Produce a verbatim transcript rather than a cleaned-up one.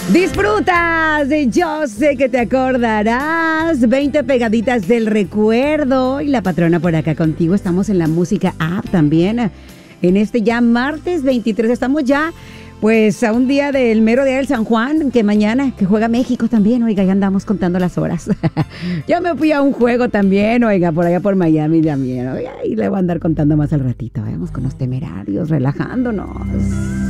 Disfrutas de Yo sé que te acordarás. veinte pegaditas del recuerdo. Y la patrona por acá contigo. Estamos en la música app también. En este ya martes veintitrés. Estamos ya pues a un día del mero día del San Juan. Que mañana que juega México también. Oiga, ya andamos contando las horas. Yo me fui a un juego también. Oiga, por allá por Miami también. Oiga, y le voy a andar contando más al ratito. Vamos con los temerarios, relajándonos.